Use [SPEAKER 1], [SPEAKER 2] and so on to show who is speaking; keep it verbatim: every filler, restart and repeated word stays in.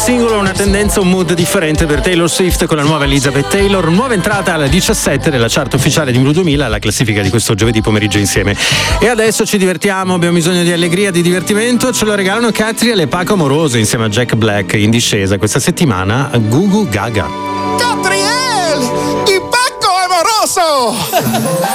[SPEAKER 1] singolo una tendenza, un mood differente per Taylor Swift con la nuova Elizabeth Taylor, nuova entrata alla diciassette della chart ufficiale di Blu duemila, alla classifica di questo giovedì pomeriggio insieme. E adesso ci divertiamo, abbiamo bisogno di allegria, di divertimento, ce lo regalano Katri e le Paco Amorose insieme a Jack Black in discesa questa settimana a Gugu Gaga.
[SPEAKER 2] Catriel, i Paco Amoroso!